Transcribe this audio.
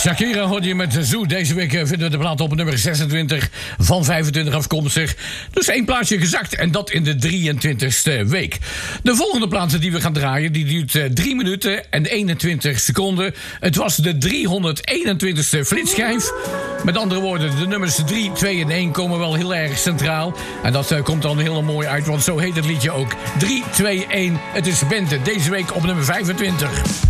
Shakira hoorde je met Zoo. Deze week vinden we de plaat op nummer 26 van 25 afkomstig. Dus 1 plaatsje gezakt en dat in de 23ste week. De volgende plaat die we gaan draaien, die duurt 3 minuten en 21 seconden. Het was de 321ste flitsschijf. Met andere woorden, de nummers 3, 2 en 1 komen wel heel erg centraal. En dat komt dan heel mooi uit, want zo heet het liedje ook. 3, 2, 1, het is Bente. Deze week op nummer 25.